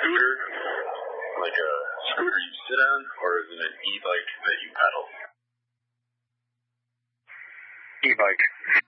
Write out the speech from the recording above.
scooter, like a scooter you sit on, or is it an e-bike that you pedal? E-bike.